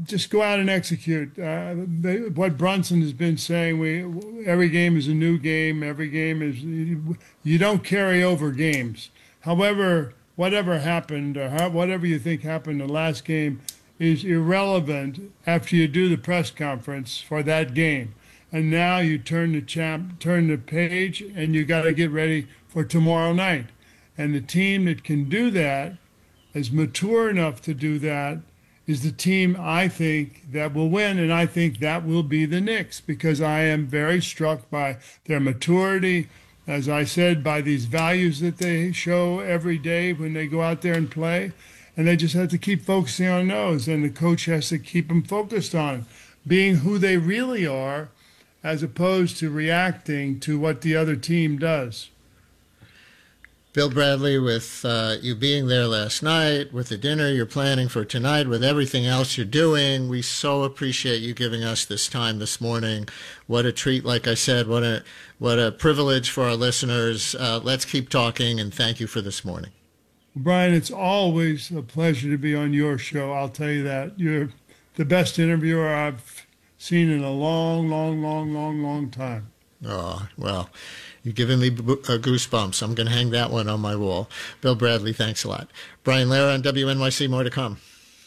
just go out and execute. What Brunson has been saying, every game is a new game. Every game is, you don't carry over games. However, whatever happened, or whatever you think happened in the last game is irrelevant after you do the press conference for that game. And now you turn the page, and you got to get ready for tomorrow night. And the team that can do that, is mature enough to do that, is the team I think that will win, and I think that will be the Knicks, because I am very struck by their maturity, as I said, by these values that they show every day when they go out there and play, and they just have to keep focusing on those, and the coach has to keep them focused on being who they really are, as opposed to reacting to what the other team does. Bill Bradley, with you being there last night, with the dinner you're planning for tonight, with everything else you're doing, we so appreciate you giving us this time this morning. What a treat, like I said, what a privilege for our listeners. Let's keep talking, and thank you for this morning. Brian, it's always a pleasure to be on your show. I'll tell you that. You're the best interviewer I've seen in a long time. Oh, well, you're giving me goosebumps. I'm going to hang that one on my wall. Bill Bradley, thanks a lot. Brian Lehrer on WNYC, more to come.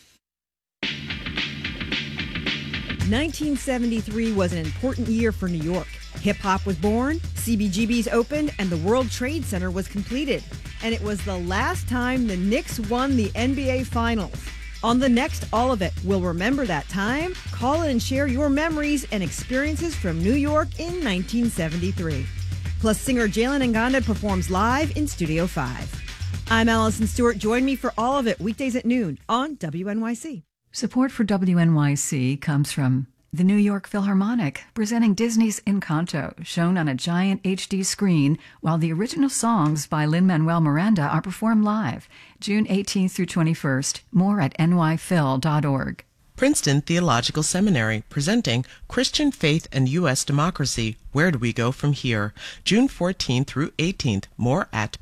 1973 was an important year for New York. Hip-hop was born, CBGB's opened, and the World Trade Center was completed. And it was the last time the Knicks won the NBA Finals. On the next All of It, we'll remember that time. Call in and share your memories and experiences from New York in 1973. Plus, singer Jalen Nganda performs live in Studio 5. I'm Allison Stewart. Join me for All of It, weekdays at noon on WNYC. Support for WNYC comes from the New York Philharmonic, presenting Disney's Encanto, shown on a giant HD screen, while the original songs by Lin-Manuel Miranda are performed live, June 18th through 21st. More at nyphil.org. Princeton Theological Seminary, presenting Christian Faith and U.S. Democracy, Where Do We Go From Here? June 14th through 18th. More at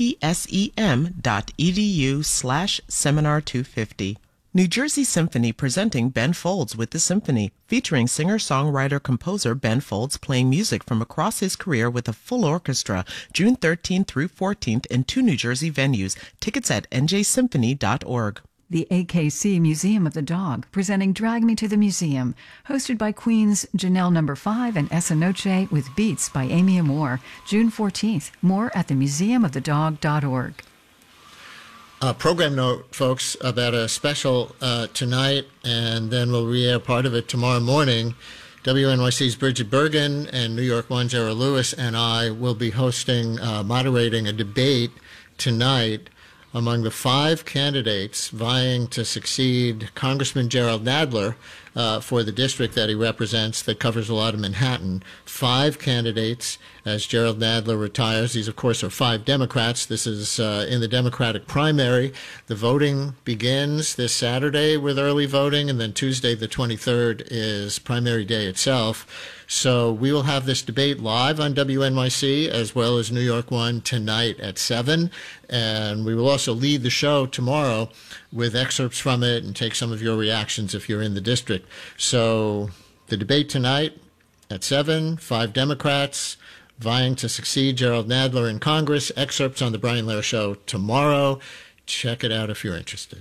ptsem.edu/seminar250. New Jersey Symphony presenting Ben Folds with the Symphony, featuring singer-songwriter-composer Ben Folds playing music from across his career with a full orchestra, June 13th through 14th in 2 New Jersey venues. Tickets at njsymphony.org. The AKC Museum of the Dog, presenting Drag Me to the Museum, hosted by Queen's Janelle No. 5 and Essa Noche with Beats by Amy Amore, June 14th. More at themuseumofthedog.org. Program note, folks, about a special tonight, and then we'll re-air part of it tomorrow morning. WNYC's Bridget Bergen and New York One's Era Lewis and I will be moderating a debate tonight among the 5 candidates vying to succeed Congressman Gerald Nadler for the district that he represents that covers a lot of Manhattan. 5 candidates as Gerald Nadler retires. These, of course, are 5 Democrats. This is in the Democratic primary. The voting begins this Saturday with early voting, and then Tuesday the 23rd is primary day itself. So we will have this debate live on WNYC as well as New York One tonight at 7. And we will also lead the show tomorrow with excerpts from it and take some of your reactions if you're in the district. So the debate tonight at 7, 5 Democrats vying to succeed Gerald Nadler in Congress. Excerpts on the Brian Lehrer Show tomorrow. Check it out if you're interested.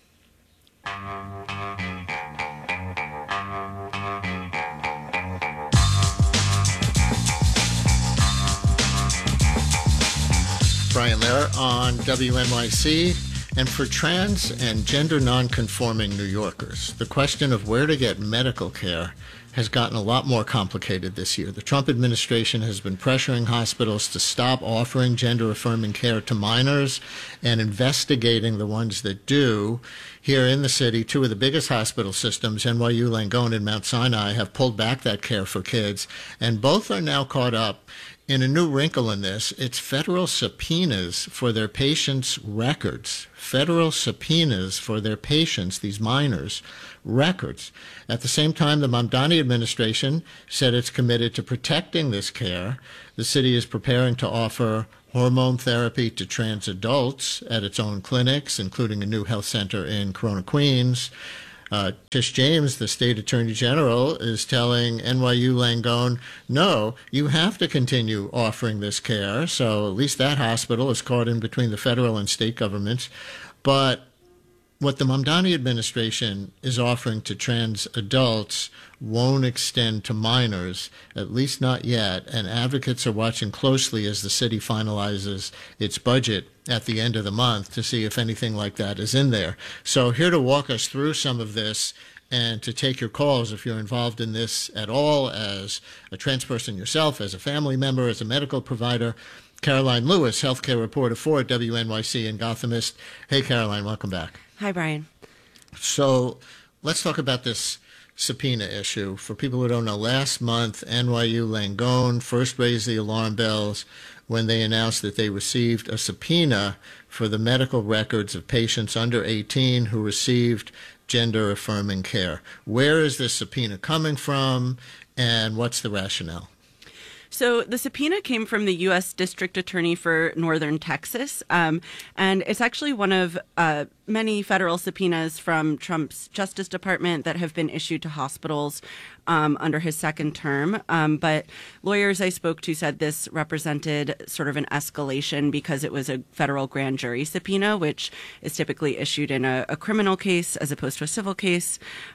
Brian Lehrer on WNYC. And for trans and gender nonconforming New Yorkers, the question of where to get medical care has gotten a lot more complicated this year. The Trump administration has been pressuring hospitals to stop offering gender-affirming care to minors and investigating the ones that do. Here in the city, 2 of the biggest hospital systems, NYU Langone and Mount Sinai, have pulled back that care for kids, and both are now caught up in a new wrinkle in this. It's federal subpoenas for their patients' records. Federal subpoenas for their patients, these minors' records. At the same time, the Mamdani administration said it's committed to protecting this care. The city is preparing to offer hormone therapy to trans adults at its own clinics, including a new health center in Corona, Queens. Tish James, the state attorney general, is telling NYU Langone, no, you have to continue offering this care. So at least that hospital is caught in between the federal and state governments. But what the Mamdani administration is offering to trans adults won't extend to minors, at least not yet, and advocates are watching closely as the city finalizes its budget at the end of the month to see if anything like that is in there. So here to walk us through some of this and to take your calls if you're involved in this at all as a trans person yourself, as a family member, as a medical provider, Caroline Lewis, healthcare reporter for WNYC and Gothamist. Hey, Caroline, welcome back. Hi, Brian. So let's talk about this subpoena issue. For people who don't know, last month, NYU Langone first raised the alarm bells when they announced that they received a subpoena for the medical records of patients under 18 who received gender-affirming care. Where is this subpoena coming from, and what's the rationale? So the subpoena came from the U.S. District Attorney for Northern Texas, and it's actually one of many federal subpoenas from Trump's Justice Department that have been issued to hospitals under his second term. But lawyers I spoke to said this represented sort of an escalation because it was a federal grand jury subpoena, which is typically issued in a criminal case as opposed to a civil case.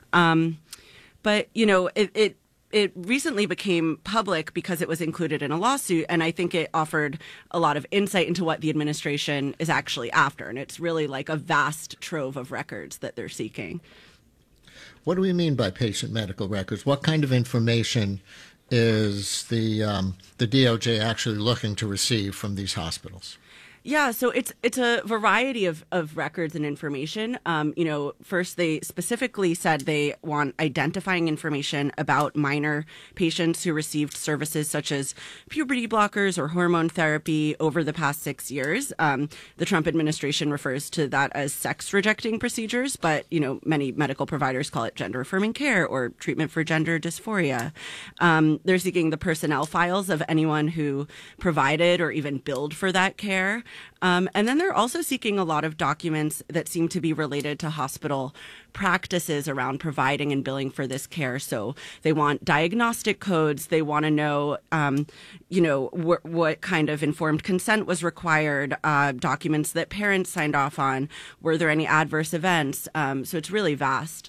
But, you know, it recently became public because it was included in a lawsuit, and I think it offered a lot of insight into what the administration is actually after, and it's really like a vast trove of records that they're seeking. What do we mean by patient medical records? What kind of information is the DOJ actually looking to receive from these hospitals? Yeah, so it's a variety of records and information. You know, first they specifically said they want identifying information about minor patients who received services such as puberty blockers or hormone therapy over the past 6 years. The Trump administration refers to that as sex-rejecting procedures, but, you know, many medical providers call it gender-affirming care or treatment for gender dysphoria. They're seeking the personnel files of anyone who provided or even billed for that care. And then they're also seeking a lot of documents that seem to be related to hospital practices around providing and billing for this care. So they want diagnostic codes. They want to know, you know, what kind of informed consent was required, documents that parents signed off on. Were there any adverse events? So it's really vast.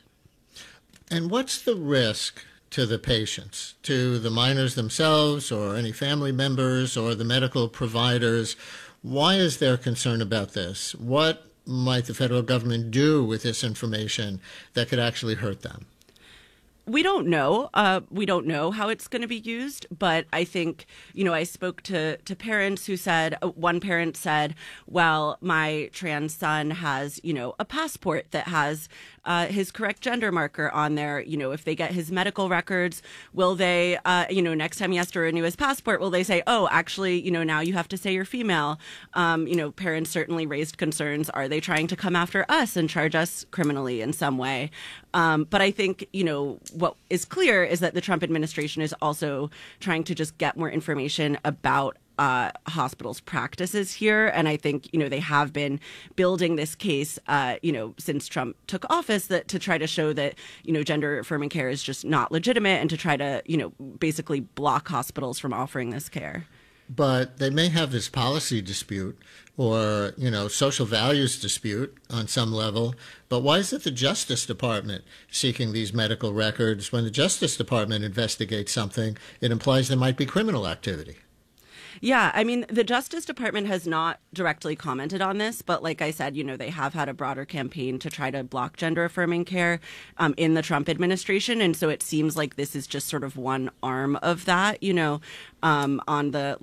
And what's the risk to the patients, to the minors themselves or any family members or the medical providers? Why is there concern about this? What might the federal government do with this information that could actually hurt them? We don't know. We don't know how it's going to be used, but I think, you know, I spoke to parents who said, one parent said, well, my trans son has, you know, a passport that has his correct gender marker on there. You know, if they get his medical records, will they, you know, next time he has to renew his passport, will they say, oh, actually, you know, now you have to say you're female? You know, parents certainly raised concerns. Are they trying to come after us and charge us criminally in some way? But I think, you know, what is clear is that the Trump administration is also trying to just get more information about hospitals' practices here. And I think, you know, they have been building this case, you know, since Trump took office, that to try to show that, you know, gender affirming care is just not legitimate and to try to, you know, basically block hospitals from offering this care. But they may have this policy dispute or, you know, social values dispute on some level. But why is it the Justice Department seeking these medical records? When the Justice Department investigates something, it implies there might be criminal activity. Yeah, I mean, the Justice Department has not directly commented on this, but like I said, you know, they have had a broader campaign to try to block gender-affirming care in the Trump administration. And so it seems like this is just sort of one arm of that, you know. On the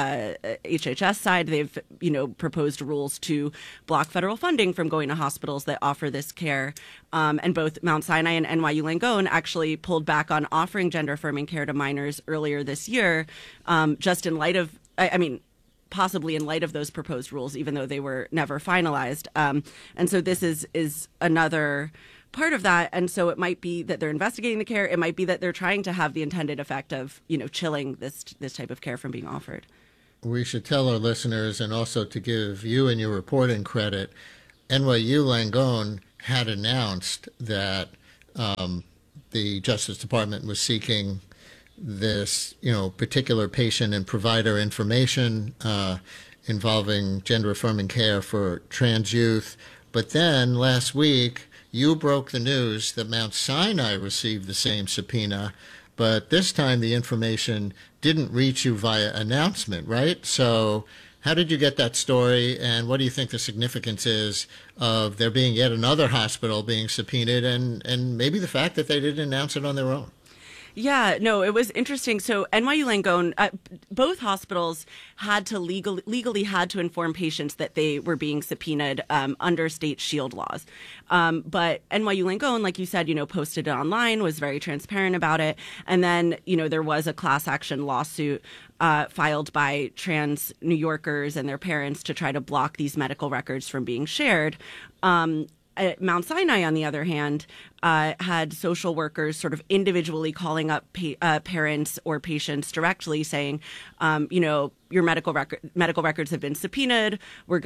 HHS side, they've, you know, proposed rules to block federal funding from going to hospitals that offer this care. And both Mount Sinai and NYU Langone actually pulled back on offering gender-affirming care to minors earlier this year, just in light of, I mean, possibly in light of those proposed rules, even though they were never finalized. And so this is another part of that. And so it might be that they're investigating the care. It might be that they're trying to have the intended effect of, you know, chilling this type of care from being offered. We should tell our listeners, and also to give you and your reporting credit, NYU Langone had announced that the Justice Department was seeking this, particular patient and provider information involving gender-affirming care for trans youth. But then last week, you broke the news that Mount Sinai received the same subpoena, but this time the information didn't reach you via announcement, right? So how did you get that story, and what do you think the significance is of there being yet another hospital being subpoenaed, and maybe the fact that they didn't announce it on their own? Yeah, no, it was interesting. So NYU Langone, both hospitals had to legally had to inform patients that they were being subpoenaed under state shield laws. But NYU Langone, like you said, posted it online, was very transparent about it. And then, there was a class action lawsuit filed by trans New Yorkers and their parents to try to block these medical records from being shared. Mount Sinai, on the other hand, had social workers sort of individually calling up parents or patients directly, saying, your medical records have been subpoenaed.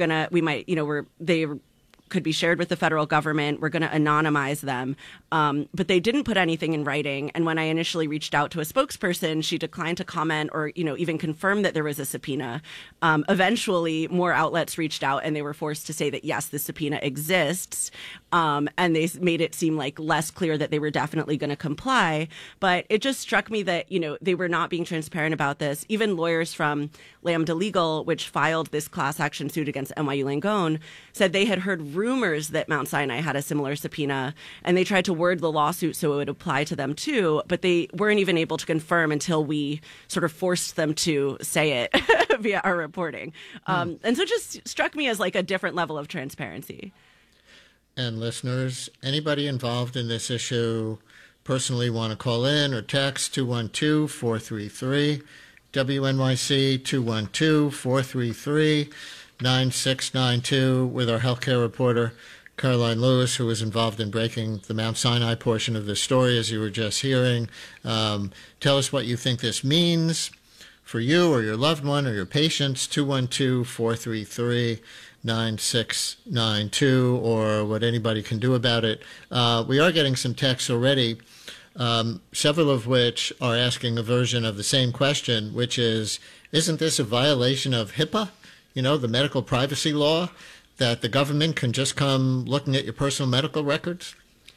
They could be shared with the federal government. We're going to anonymize them. But they didn't put anything in writing. And when I initially reached out to a spokesperson, she declined to comment or, even confirm that there was a subpoena. Eventually, more outlets reached out and they were forced to say that, yes, the subpoena exists. And they made it seem like less clear that they were definitely going to comply. But it just struck me that, they were not being transparent about this. Even lawyers from Lambda Legal, which filed this class action suit against NYU Langone, said they had heard rumors that Mount Sinai had a similar subpoena, and they tried to word the lawsuit so it would apply to them too, but they weren't even able to confirm until we sort of forced them to say it via our reporting. And so it just struck me as like a different level of transparency. And listeners, anybody involved in this issue personally want to call in or text 212-433 WNYC 212-433-9692 with our healthcare reporter, Caroline Lewis, who was involved in breaking the Mount Sinai portion of this story, as you were just hearing. Tell us what you think this means for you or your loved one or your patients, 212-433-9692, or what anybody can do about it. We are getting some texts already, several of which are asking a version of the same question, which is, isn't this a violation of HIPAA, the medical privacy law, that the government can just come looking at your personal medical records?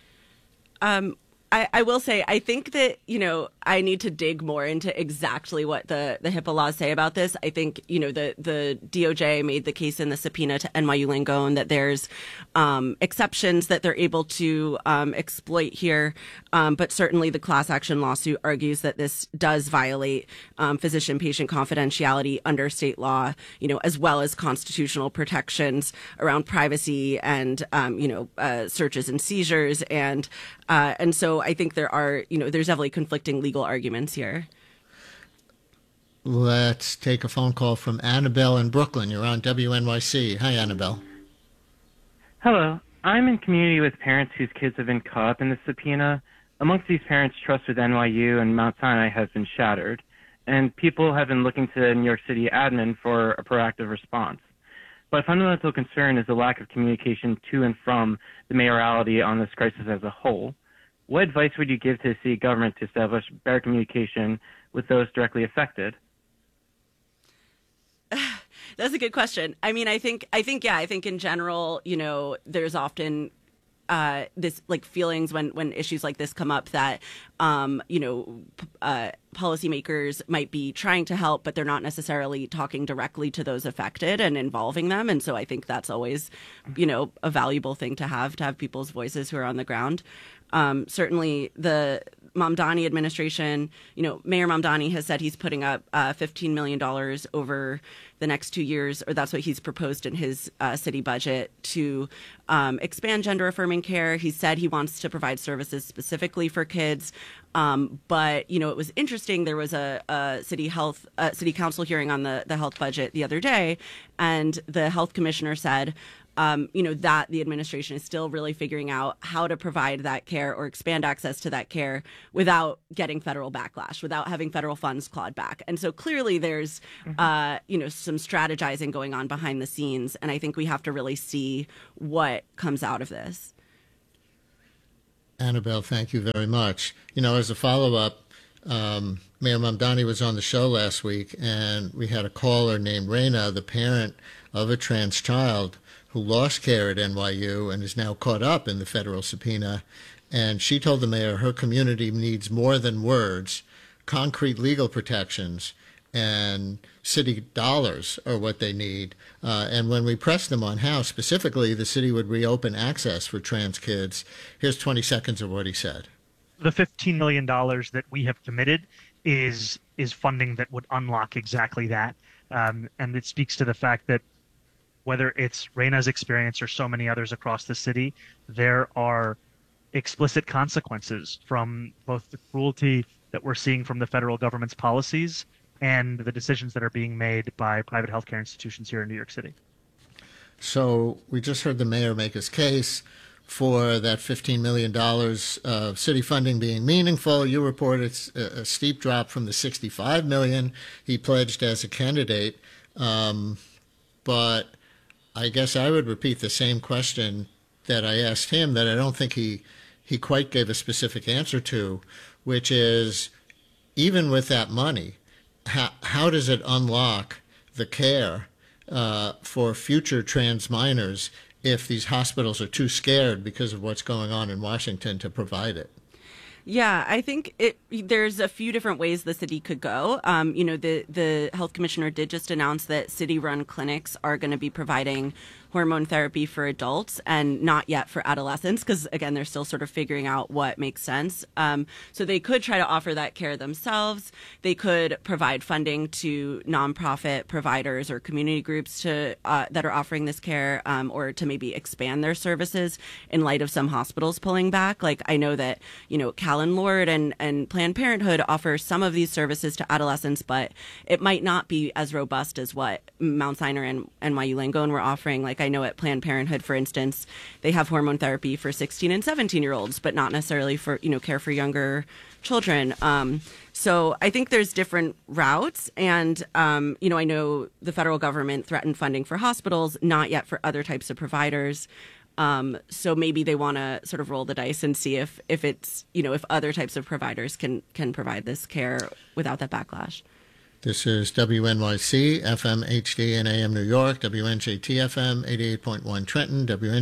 I will say, I think that, I need to dig more into exactly what the HIPAA laws say about this. I think, the DOJ made the case in the subpoena to NYU Langone that there's exceptions that they're able to exploit here. But certainly the class action lawsuit argues that this does violate physician-patient confidentiality under state law, as well as constitutional protections around privacy and, searches and seizures. And so I think there are, there's definitely conflicting legal arguments here. Let's take a phone call from Annabelle in Brooklyn. You're on WNYC. Hi, Annabelle. Hello. I'm in community with parents whose kids have been caught up in the subpoena. Amongst these parents, trust with NYU and Mount Sinai has been shattered, and people have been looking to New York City admin for a proactive response. But fundamental concern is the lack of communication to and from the mayoralty on this crisis as a whole. What advice would you give to the city government to establish better communication with those directly affected? That's a good question. I mean, I think in general, there's often this like feelings when issues like this come up that, policymakers might be trying to help, but they're not necessarily talking directly to those affected and involving them. And so I think that's always, a valuable thing to have people's voices who are on the ground. Certainly the Mamdani administration, Mayor Mamdani has said he's putting up $15 million over the next 2 years, or that's what he's proposed in his city budget to expand gender-affirming care. He said he wants to provide services specifically for kids. But, it was interesting. There was a city council hearing on the health budget the other day, and the health commissioner said, that the administration is still really figuring out how to provide that care or expand access to that care without getting federal backlash, without having federal funds clawed back. And so clearly there's, some strategizing going on behind the scenes. And I think we have to really see what comes out of this. Annabelle, thank you very much. As a follow-up, Mayor Mamdani was on the show last week, and we had a caller named Reina, the parent of a trans child who lost care at NYU and is now caught up in the federal subpoena. And she told the mayor her community needs more than words, concrete legal protections, and city dollars are what they need. And when we pressed them on how specifically the city would reopen access for trans kids, here's 20 seconds of what he said. The $15 million that we have committed is funding that would unlock exactly that. And it speaks to the fact that whether it's Reina's experience or so many others across the city, there are explicit consequences from both the cruelty that we're seeing from the federal government's policies and the decisions that are being made by private healthcare institutions here in New York City. So we just heard the mayor make his case for that $15 million of city funding being meaningful. You report it's a steep drop from the $65 million he pledged as a candidate. But I guess I would repeat the same question that I asked him that I don't think he quite gave a specific answer to, which is, even with that money, how does it unlock the care for future trans minors if these hospitals are too scared because of what's going on in Washington to provide it? Yeah, I think there's a few different ways the city could go. The health commissioner did just announce that city-run clinics are going to be providing hormone therapy for adults and not yet for adolescents, because again, they're still sort of figuring out what makes sense. So they could try to offer that care themselves. They could provide funding to nonprofit providers or community groups that are offering this care, or to maybe expand their services in light of some hospitals pulling back. Like I know that, Callan Lord and Planned Parenthood offer some of these services to adolescents, but it might not be as robust as what Mount Sinai and NYU Langone were offering. Like I know at Planned Parenthood, for instance, they have hormone therapy for 16 and 17-year-olds, but not necessarily for, care for younger children. So I think there's different routes. And, I know the federal government threatened funding for hospitals, not yet for other types of providers. So maybe they want to sort of roll the dice and see if it's, if other types of providers can provide this care without that backlash. This is WNYC, FM, HD, and AM New York, WNJT FM, 88.1 Trenton,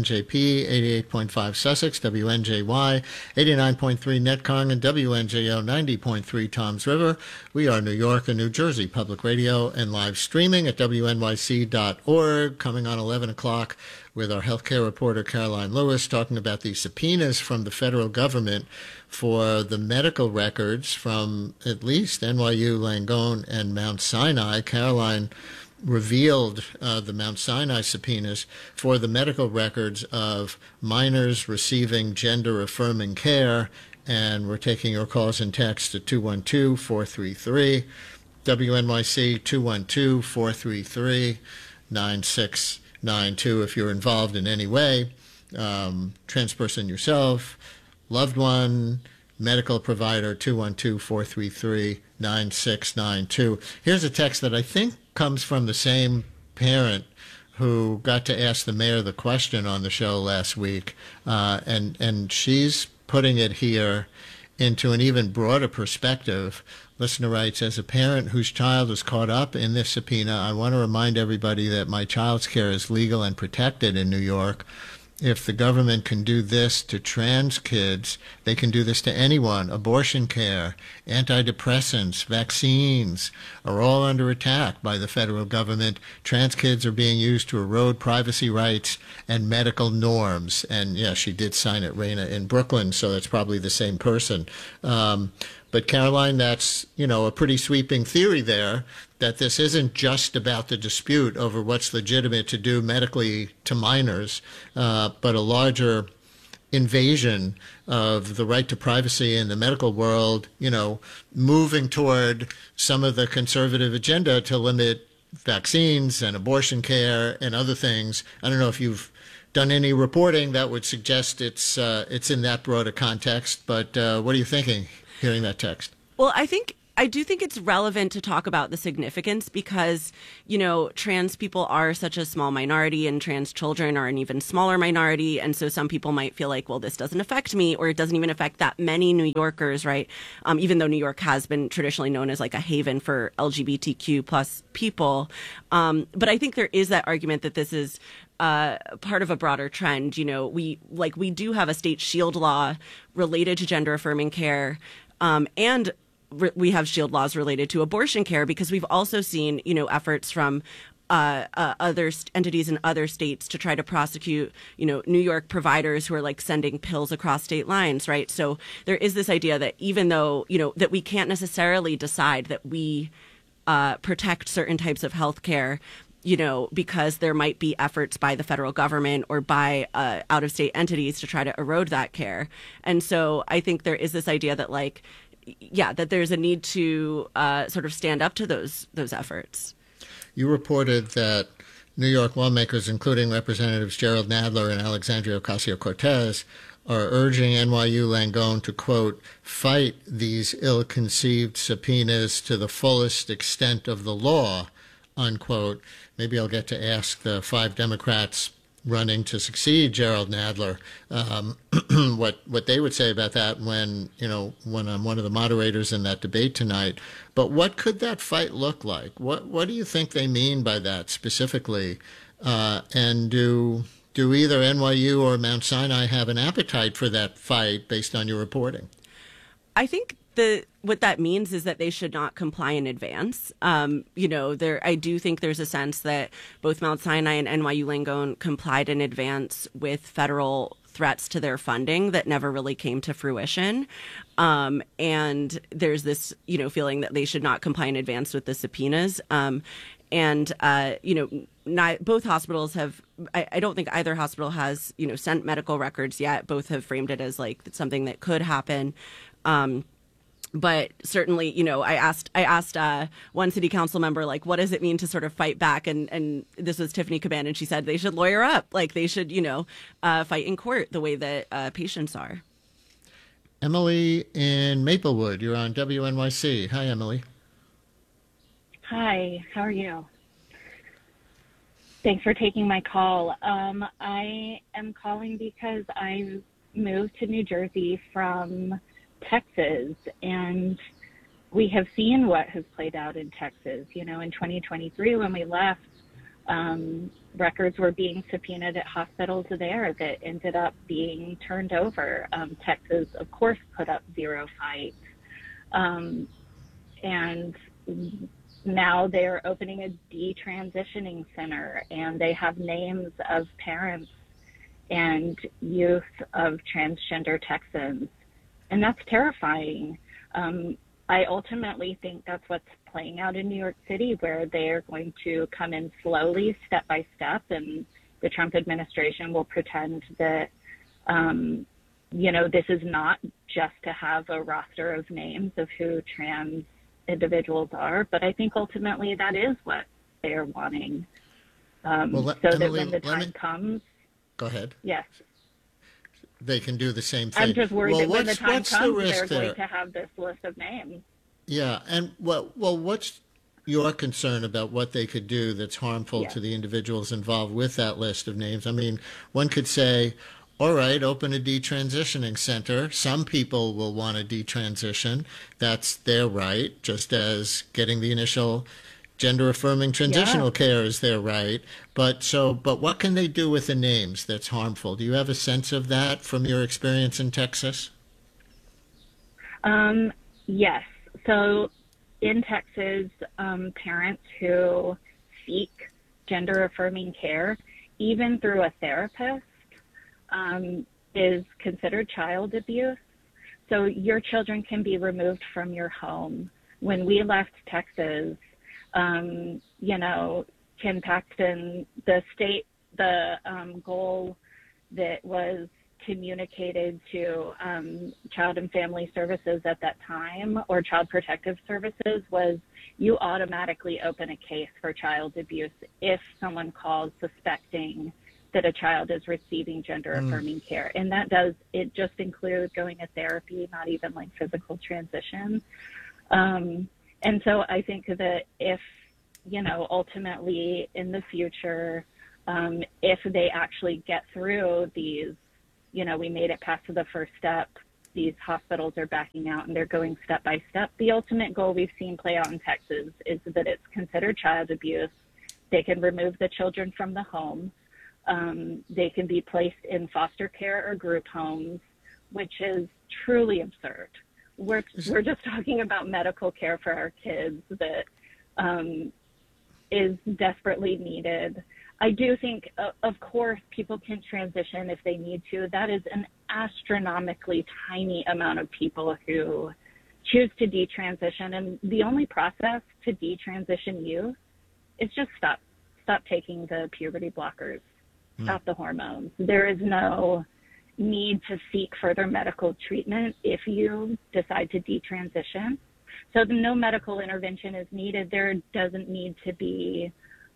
WNJP, 88.5 Sussex, WNJY, 89.3 Netcong, and WNJO, 90.3 Toms River. We are New York and New Jersey Public Radio and live streaming at WNYC.org, coming on 11 o'clock with our healthcare reporter Caroline Lewis talking about the subpoenas from the federal government for the medical records from at least NYU, Langone, and Mount Sinai. Caroline revealed the Mount Sinai subpoenas for the medical records of minors receiving gender-affirming care, and we're taking your calls and texts at 212-433, WNYC 212-433-9692 if you're involved in any way, trans person yourself, loved one, medical provider, 212-433-9692. Here's a text that I think comes from the same parent who got to ask the mayor the question on the show last week, and she's putting it here into an even broader perspective. Listener writes, as a parent whose child is caught up in this subpoena, I want to remind everybody that my child's care is legal and protected in New York. If the government can do this to trans kids, they can do this to anyone. Abortion care, antidepressants, vaccines are all under attack by the federal government. Trans kids are being used to erode privacy rights and medical norms. And yeah, she did sign it, Reina, in Brooklyn, so that's probably the same person. But Caroline, that's, a pretty sweeping theory there, that this isn't just about the dispute over what's legitimate to do medically to minors, but a larger invasion of the right to privacy in the medical world, moving toward some of the conservative agenda to limit vaccines and abortion care and other things. I don't know if you've done any reporting that would suggest it's in that broader context, but what are you thinking, hearing that text? Well, I think I do think it's relevant to talk about the significance because, trans people are such a small minority and trans children are an even smaller minority. And so some people might feel like, well, this doesn't affect me, or it doesn't even affect that many New Yorkers, right? Even though New York has been traditionally known as like a haven for LGBTQ plus people. But I think there is that argument that this is part of a broader trend. We do have a state shield law related to gender affirming care, and we have shield laws related to abortion care, because we've also seen, efforts from other entities in other states to try to prosecute, New York providers who are like sending pills across state lines, right? So there is this idea that even though, that we can't necessarily decide that we protect certain types of health care, because there might be efforts by the federal government or by out-of-state entities to try to erode that care. And so I think there is this idea that that there's a need to sort of stand up to those efforts. You reported that New York lawmakers, including Representatives Gerald Nadler and Alexandria Ocasio-Cortez, are urging NYU Langone to, quote, fight these ill-conceived subpoenas to the fullest extent of the law, unquote. Maybe I'll get to ask the 5 Democrats running to succeed Gerald Nadler what they would say about that when I'm one of the moderators in that debate tonight. But what could that fight look like? What do you think they mean by that specifically? And do either NYU or Mount Sinai have an appetite for that fight based on your reporting? I think what that means is that they should not comply in advance. I do think there's a sense that both Mount Sinai and NYU Langone complied in advance with federal threats to their funding that never really came to fruition. And there's this, feeling that they should not comply in advance with the subpoenas. Both hospitals have, I don't think either hospital has, sent medical records yet. Both have framed it as like something that could happen. But certainly, I asked one city council member, what does it mean to sort of fight back? And this was Tiffany Caban, and she said they should lawyer up, they should, fight in court the way that patients are. Emily in Maplewood, you're on WNYC. Hi, Emily. Hi, how are you? Thanks for taking my call. I am calling because I moved to New Jersey from Texas, and we have seen what has played out in Texas. In 2023, when we left, records were being subpoenaed at hospitals there that ended up being turned over. Texas, of course, put up zero fight. And now they're opening a detransitioning center, and they have names of parents and youth of transgender Texans. And that's terrifying. I ultimately think that's what's playing out in New York City, where they're going to come in slowly, step by step, and the Trump administration will pretend that, this is not just to have a roster of names of who trans individuals are, but I think ultimately that is what they're wanting. That when the time comes... Go ahead. Yes. They can do the same thing. I'm just worried that when the time comes, they're there? going to have this list of names. Yeah, and what's your concern about what they could do that's harmful to the individuals involved with that list of names? I mean, one could say, all right, open a detransitioning center. Some people will want to detransition. That's their right, just as getting the initial gender-affirming transitional care is their right. But what can they do with the names that's harmful? Do you have a sense of that from your experience in Texas? Yes. So in Texas, parents who seek gender-affirming care, even through a therapist, is considered child abuse. So your children can be removed from your home. When we left Texas, Ken Paxton, the goal that was communicated to Child and Family Services at that time, or Child Protective Services, was you automatically open a case for child abuse if someone calls suspecting that a child is receiving gender-affirming care. And it just includes going to therapy, not even like physical transition. And so I think that if, ultimately in the future, if they actually get through these, we made it past the first step, these hospitals are backing out and they're going step by step. The ultimate goal we've seen play out in Texas is that it's considered child abuse. They can remove the children from the home. They can be placed in foster care or group homes, which is truly absurd. We're just talking about medical care for our kids that is desperately needed. I do think, of course, people can transition if they need to. That is an astronomically tiny amount of people who choose to detransition. And the only process to detransition youth is just stop taking the puberty blockers, stop the hormones. There is no need to seek further medical treatment if you decide to detransition. So no medical intervention is needed. There doesn't need to be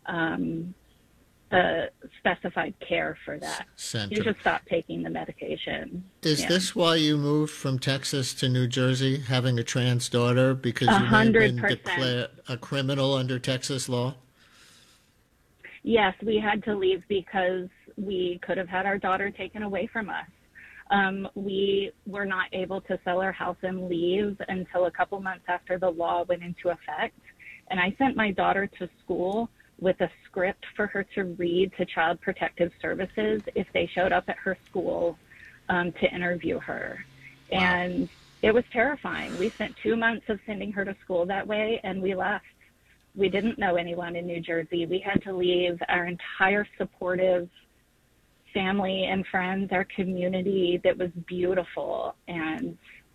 specified care for that. Center. You just stop taking the medication. Is this why you moved from Texas to New Jersey, having a trans daughter, because you may have been 100%. declared a criminal under Texas law? Yes, we had to leave because we could have had our daughter taken away from us. We were not able to sell our house and leave until a couple months after the law went into effect. And I sent my daughter to school with a script for her to read to Child Protective Services if they showed up at her school to interview her. Wow. And it was terrifying. We spent 2 months of sending her to school that way, and we left. We didn't know anyone in New Jersey. We had to leave our entire supportive family and friends, our community that was beautiful, and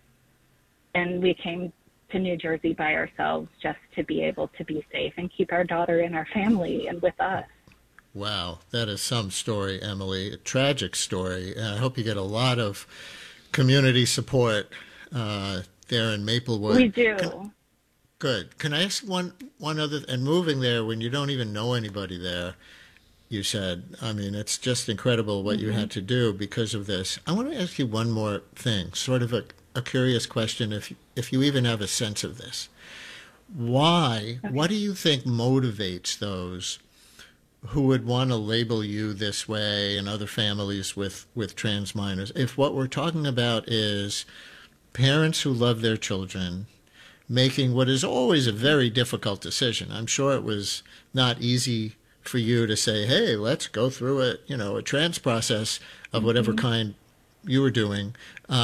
we came to New Jersey by ourselves just to be able to be safe and keep our daughter in our family and with us. Wow, that is some story, Emily. A tragic story. I hope you get a lot of community support there in Maplewood. We do. Good. Can I ask one other? And moving there when you don't even know anybody there, you said. I mean, it's just incredible what you had to do because of this. I want to ask you one more thing, sort of a curious question, if you even have a sense of this. Why? Okay. What do you think motivates those who would want to label you this way and other families with trans minors? If what we're talking about is parents who love their children making what is always a very difficult decision. I'm sure it was not easy for you to say, hey, let's go through a trans process of whatever kind you were doing.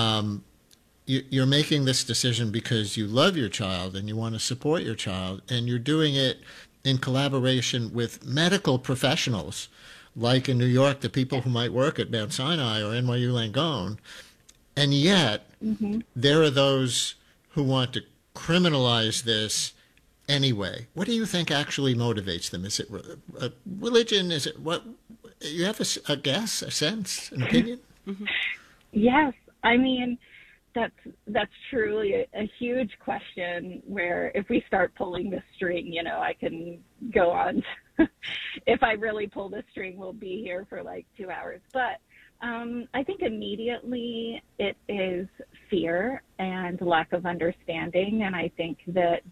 You're making this decision because you love your child and you want to support your child, and you're doing it in collaboration with medical professionals, like in New York, the people who might work at Mount Sinai or NYU Langone. And yet, there are those who want to criminalize this anyway. What do you think actually motivates them? Is it religion? Is it what? You have a guess, a sense, an opinion? Yes. I mean, that's truly a huge question where if we start pulling the string, I can go on. If I really pull the string, we'll be here for like 2 hours. But I think immediately it is fear and lack of understanding. And I think that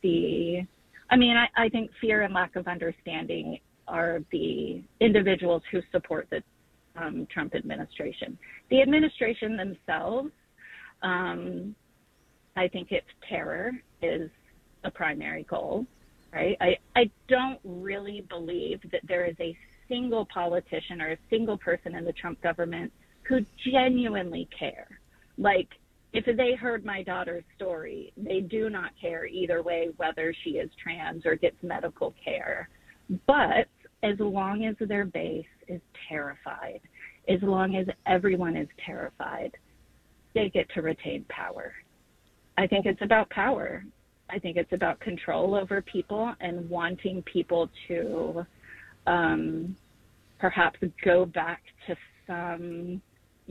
I think fear and lack of understanding are the individuals who support the Trump administration. The administration themselves, I think its terror is a primary goal, right? I don't really believe that there is a single politician or a single person in the Trump government who genuinely care. Like, if they heard my daughter's story, they do not care either way whether she is trans or gets medical care. But as long as their base is terrified, as long as everyone is terrified, they get to retain power. I think it's about power. I think it's about control over people and wanting people to perhaps go back to some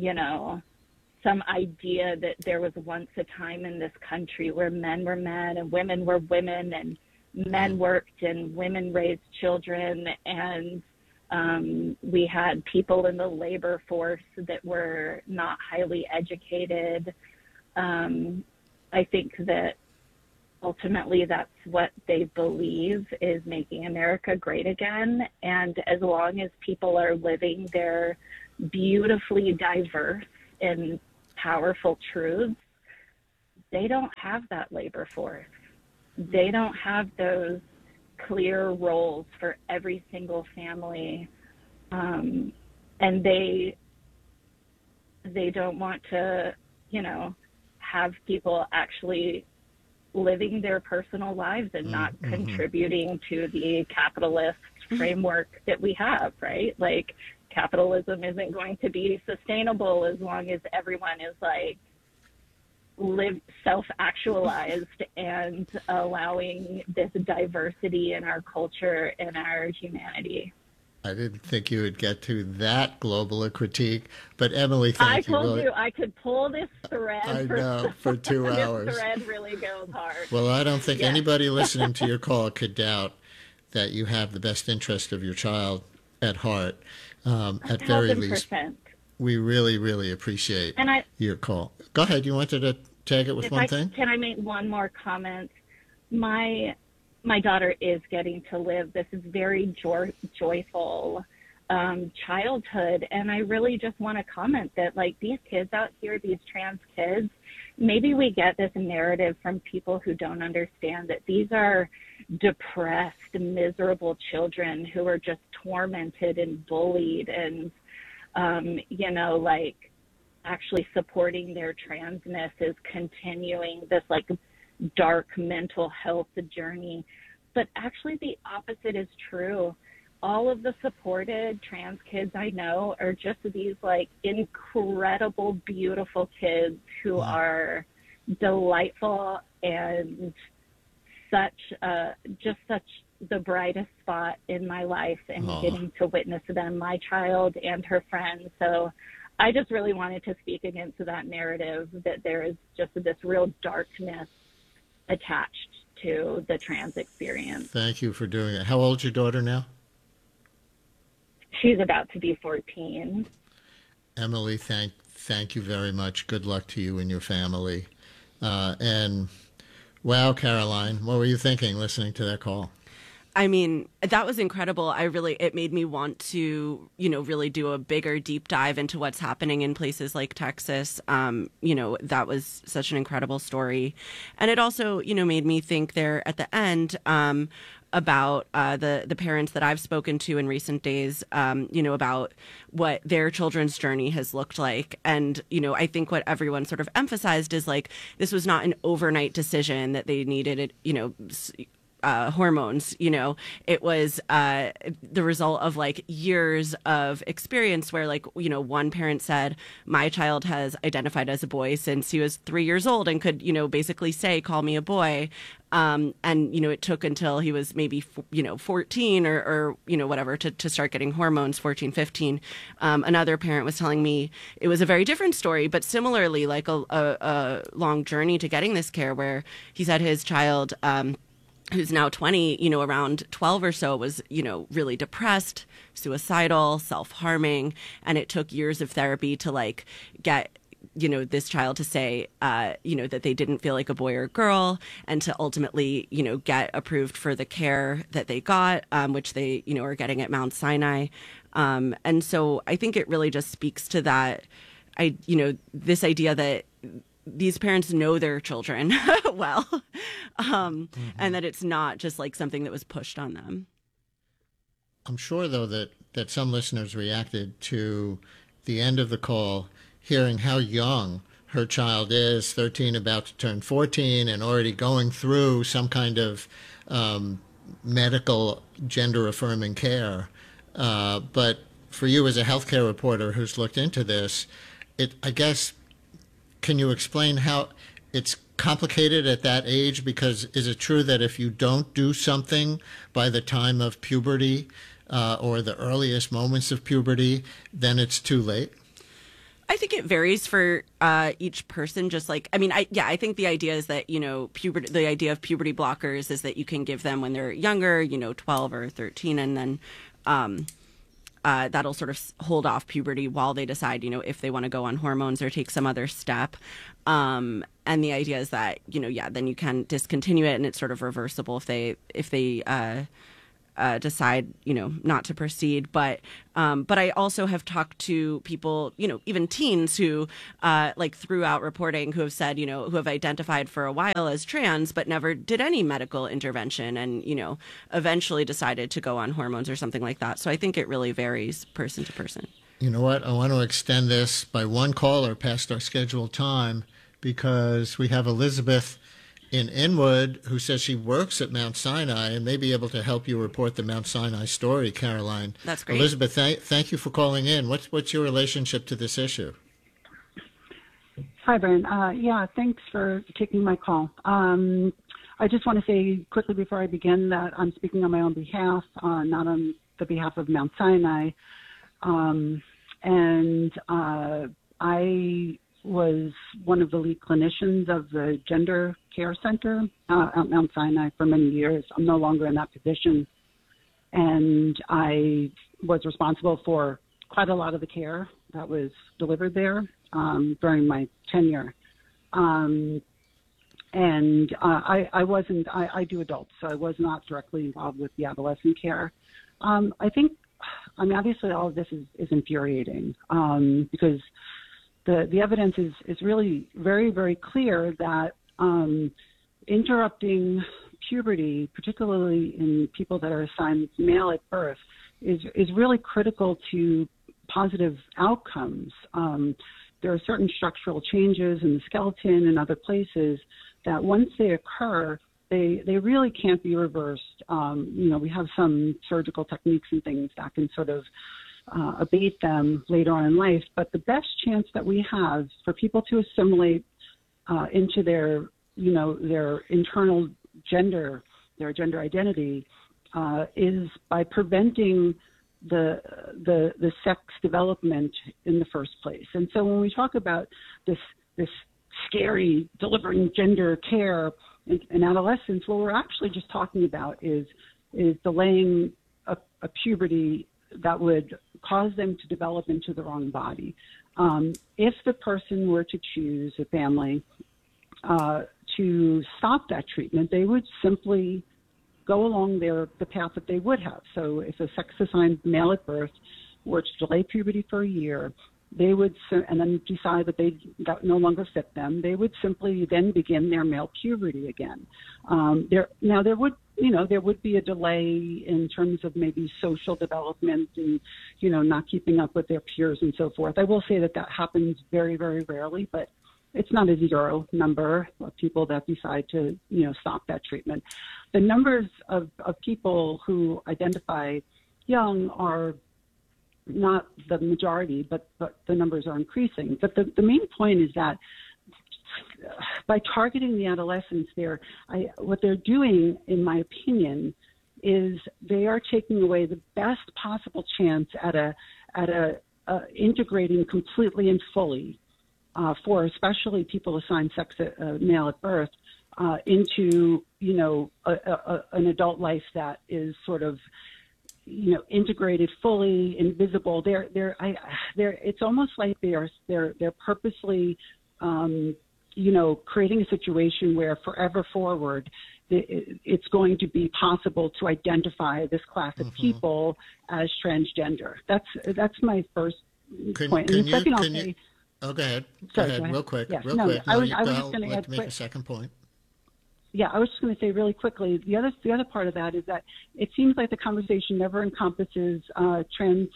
idea that there was once a time in this country where men were men and women were women, and men worked and women raised children, and we had people in the labor force that were not highly educated. I think that ultimately that's what they believe is making America great again. And as long as people are living their beautifully diverse and powerful truths, they don't have that labor force. They don't have those clear roles for every single family. And they don't want to, have people actually living their personal lives and not contributing to the capitalist framework that we have, right? Like, capitalism isn't going to be sustainable as long as everyone is self-actualized and allowing this diversity in our culture and our humanity. I didn't think you would get to that global a critique, but Emily, thank you. I told you I could pull this thread. I know, for 2 hours. This thread really goes hard. Well, I don't think anybody listening to your call could doubt that you have the best interest of your child at heart. At very least, we really, really appreciate your call. Go ahead. You wanted to tag it with one thing? Can I make one more comment? My daughter is getting to live this very joyful childhood, and I really just want to comment that, these kids out here, these trans kids, maybe we get this narrative from people who don't understand that these are depressed, miserable children who are just tormented and bullied and, actually supporting their transness is continuing this dark mental health journey. But actually the opposite is true. All of the supported trans kids I know are just these incredible, beautiful kids who are delightful and such the brightest spot in my life, and getting to witness them, my child and her friends. So I just really wanted to speak against that narrative that there is just this real darkness attached to the trans experience. Thank you for doing it. How old is your daughter now? She's about to be 14. Emily, thank you very much. Good luck to you and your family. And wow, Caroline, what were you thinking listening to that call? I mean, that was incredible. It made me want to, really do a bigger deep dive into what's happening in places like Texas. That was such an incredible story. And it also, made me think there at the end, about the parents that I've spoken to in recent days, about what their children's journey has looked like. And, I think what everyone sort of emphasized is this was not an overnight decision that they needed, hormones. It was the result of years of experience where one parent said, my child has identified as a boy since he was 3 years old and could basically say, call me a boy. And it took until he was maybe 14 or whatever to start getting hormones, 14, 15. Another parent was telling me it was a very different story, but similarly a long journey to getting this care, where he said his child, who's now 20, around 12 or so, was, really depressed, suicidal, self-harming. And it took years of therapy to get, this child to say, that they didn't feel like a boy or a girl, and to ultimately, get approved for the care that they got, which they, are getting at Mount Sinai. And so I think it really just speaks to that, this idea that these parents know their children well, and that it's not just something that was pushed on them. I'm sure, though, that some listeners reacted to the end of the call, hearing how young her child is, 13, about to turn 14, and already going through some kind of medical gender-affirming care. But for you as a healthcare reporter who's looked into this, I guess, can you explain how it's complicated at that age? Because is it true that if you don't do something by the time of puberty or the earliest moments of puberty, then it's too late? I think it varies for each person. I think the idea is that, the idea of puberty blockers is that you can give them when they're younger, 12 or 13, and then that'll sort of hold off puberty while they decide, if they want to go on hormones or take some other step. And the idea is that, then you can discontinue it, and it's sort of reversible if they decide, not to proceed. But I also have talked to people, even teens who, throughout reporting, who have said, who have identified for a while as trans, but never did any medical intervention and, eventually decided to go on hormones or something like that. So I think it really varies person to person. You know what? I want to extend this by one caller past our scheduled time, because we have Elizabeth in Inwood who says she works at Mount Sinai and may be able to help you report the Mount Sinai story, Caroline. That's great. Elizabeth, thank you for calling in. What's your relationship to this issue? Hi, Brian. Thanks for taking my call. I just want to say quickly before I begin that I'm speaking on my own behalf, not on the behalf of Mount Sinai. I was one of the lead clinicians of the Gender Care Center at Mount Sinai for many years. I'm no longer in that position. And I was responsible for quite a lot of the care that was delivered there during my tenure. I do adults, so I was not directly involved with the adolescent care. Obviously all of this is infuriating because the evidence is really very, very clear that interrupting puberty, particularly in people that are assigned male at birth, is really critical to positive outcomes. There are certain structural changes in the skeleton and other places that once they occur, they really can't be reversed. We have some surgical techniques and things that can sort of abate them later on in life. But the best chance that we have for people to assimilate into their internal gender, their gender identity, is by preventing the sex development in the first place. And so when we talk about this scary delivering gender care in adolescence, what we're actually just talking about is delaying a puberty that would cause them to develop into the wrong body. If the person were to choose a family to stop that treatment, they would simply go along the path that they would have. So if a sex-assigned male at birth were to delay puberty for a year, they would, and then decide that that no longer fit them, they would simply then begin their male puberty again. There would be a delay in terms of maybe social development and, not keeping up with their peers and so forth. I will say that happens very, very rarely, but it's not a zero number of people that decide to, stop that treatment. The numbers of people who identify young are not the majority, but the numbers are increasing. But the main point is that by targeting the adolescents what they're doing, in my opinion, is they are taking away the best possible chance at integrating completely and fully for especially people assigned sex male at birth into an adult life that is sort of integrated fully, invisible. It's almost like they're purposely creating a situation where forever forward it's going to be possible to identify this class of people as transgender. That's my first point. And second, I'll say. Oh, go ahead. Go ahead. ahead. Real quick. Yes. Real quick. I was just going to add make a second point. Yeah, I was just going to say really quickly, the other part of that is that it seems like the conversation never encompasses trans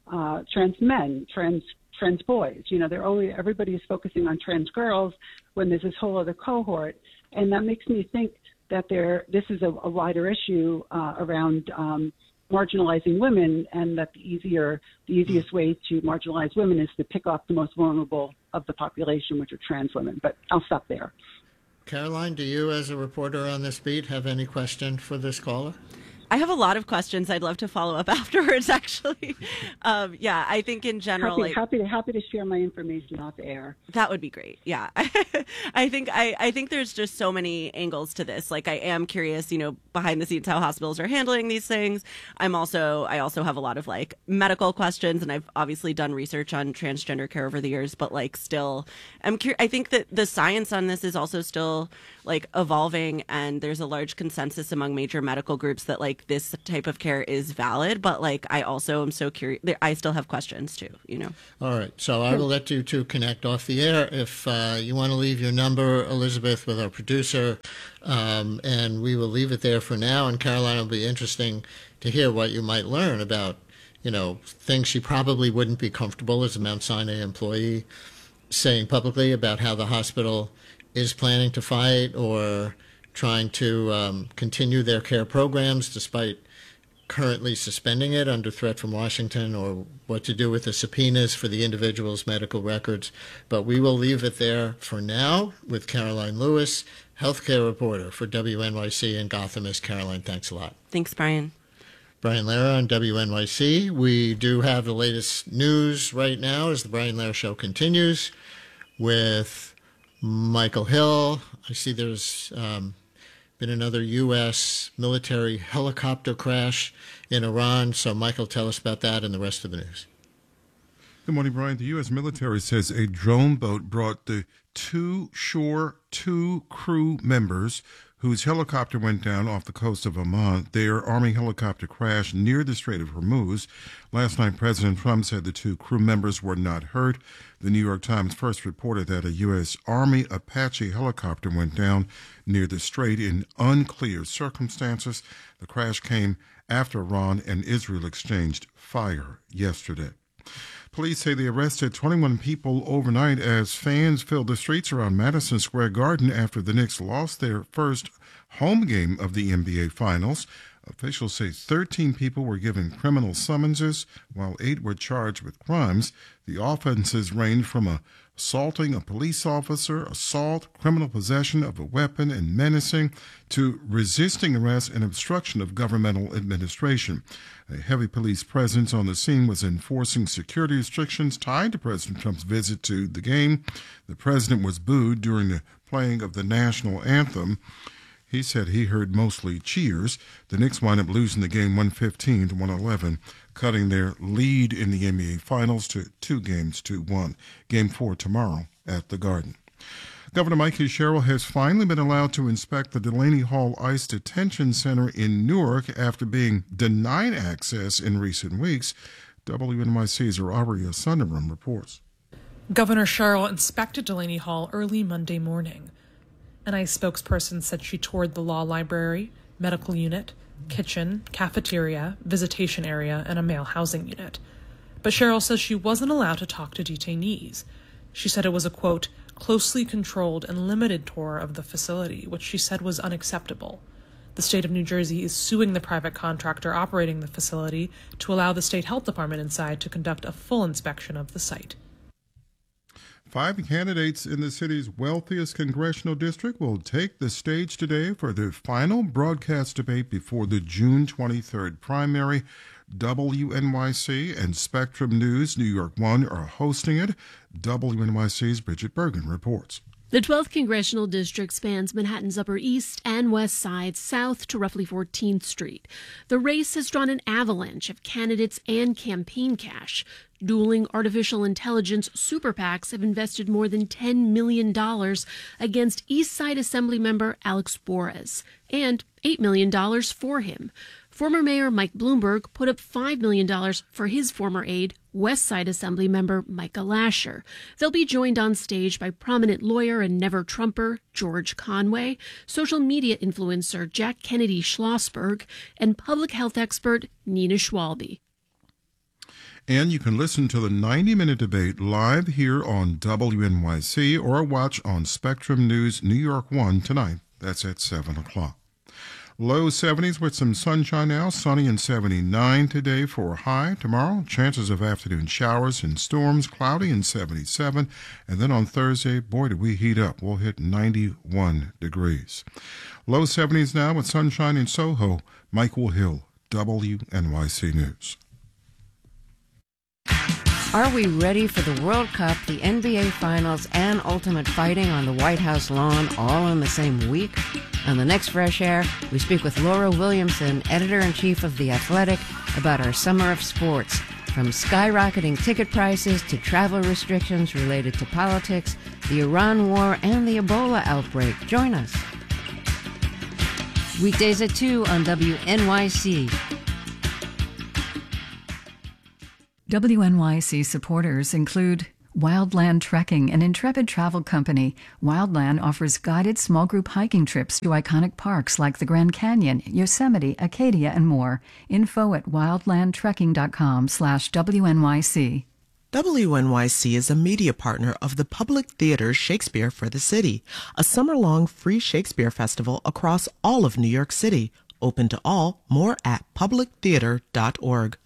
men, trans boys. Everybody is focusing on trans girls when there's this whole other cohort, and that makes me think that this is a wider issue around marginalizing women, and that the easiest way to marginalize women is to pick off the most vulnerable of the population, which are trans women. But I'll stop there. Caroline, do you, as a reporter on this beat, have any question for this caller? I have a lot of questions. I'd love to follow up afterwards, actually. I think in general... Happy to share my information off air. That would be great, yeah. I think there's just so many angles to this. Like, I am curious, behind the scenes how hospitals are handling these things. I also have a lot of like medical questions, and I've obviously done research on transgender care over the years, but like still I'm curious. I think that the science on this is also still like evolving, and there's a large consensus among major medical groups that like this type of care is valid, but like I also am so curious. I still have questions too, you know. All right, so I will let you two connect off the air. If you want to leave your number, Elizabeth, with our producer, and we will leave it there for now. And Caroline, it'll be interesting to hear what you might learn about, you know, things she probably wouldn't be comfortable as a Mount Sinai employee saying publicly about how the hospital is planning to fight or trying to continue their care programs despite currently suspending it under threat from Washington, or what to do with the subpoenas for the individual's medical records. But we will leave it there for now with Caroline Lewis, healthcare reporter for WNYC in Gotham. Caroline, thanks a lot. Thanks, Brian. Brian Lehrer on WNYC. We do have the latest news right now as the Brian Lehrer Show continues with Michael Hill. I see there's been another U.S. military helicopter crash in Iran. So, Michael, tell us about that and the rest of the news. Good morning, Brian. The U.S. military says a drone boat brought the two crew members whose helicopter went down off the coast of Oman. Their Army helicopter crashed near the Strait of Hormuz. Last night, President Trump said the two crew members were not hurt. The New York Times first reported that a U.S. Army Apache helicopter went down near the strait in unclear circumstances. The crash came after Iran and Israel exchanged fire yesterday. Police say they arrested 21 people overnight as fans filled the streets around Madison Square Garden after the Knicks lost their first home game of the NBA Finals. Officials say 13 people were given criminal summonses, while 8 were charged with crimes. The offenses range from assaulting a police officer, assault, criminal possession of a weapon, and menacing, to resisting arrest and obstruction of governmental administration. A heavy police presence on the scene was enforcing security restrictions tied to President Trump's visit to the game. The president was booed during the playing of the national anthem. He said he heard mostly cheers. The Knicks wound up losing the game 115-111, cutting their lead in the NBA Finals to 2-1. Game 4 tomorrow at the Garden. Governor Mike Sherrill has finally been allowed to inspect the Delaney Hall ICE Detention Center in Newark after being denied access in recent weeks. WNYC's Aria Sundaram reports. Governor Sherrill inspected Delaney Hall early Monday morning. An ICE spokesperson said she toured the law library, medical unit, kitchen, cafeteria, visitation area, and a male housing unit. But Sherrill says she wasn't allowed to talk to detainees. She said it was a, quote, closely controlled and limited tour of the facility, which she said was unacceptable. The state of New Jersey is suing the private contractor operating the facility to allow the state health department inside to conduct a full inspection of the site. 5 candidates in the city's wealthiest congressional district will take the stage today for their final broadcast debate before the June 23rd primary. WNYC and Spectrum News New York One are hosting it. WNYC's Bridget Bergen reports. The 12th Congressional District spans Manhattan's Upper East and West Sides south to roughly 14th Street. The race has drawn an avalanche of candidates and campaign cash. Dueling artificial intelligence super PACs have invested more than $10 million against East Side Assemblymember Alex Borez and $8 million for him. Former Mayor Mike Bloomberg put up $5 million for his former aide, West Side Assemblymember Micah Lasher. They'll be joined on stage by prominent lawyer and never-Trumper George Conway, social media influencer Jack Kennedy Schlossberg, and public health expert Nina Schwalbe. And you can listen to the 90-minute debate live here on WNYC or watch on Spectrum News New York One tonight. That's at 7 o'clock. Low 70s with some sunshine now. Sunny and 79 today for a high. Tomorrow, chances of afternoon showers and storms. Cloudy and 77. And then on Thursday, boy, do we heat up. We'll hit 91 degrees. Low 70s now with sunshine in Soho. Michael Hill, WNYC News. Are we ready for the World Cup, the NBA Finals, and ultimate fighting on the White House lawn all in the same week? On the next Fresh Air, we speak with Laura Williamson, editor-in-chief of The Athletic, about our summer of sports. From skyrocketing ticket prices to travel restrictions related to politics, the Iran war, and the Ebola outbreak. Join us. Weekdays at 2 on WNYC. WNYC supporters include Wildland Trekking, an intrepid travel company. Wildland offers guided small group hiking trips to iconic parks like the Grand Canyon, Yosemite, Acadia, and more. Info at wildlandtrekking.com/WNYC. WNYC is a media partner of the Public Theater's Shakespeare for the City, a summer-long free Shakespeare festival across all of New York City. Open to all. More at publictheater.org.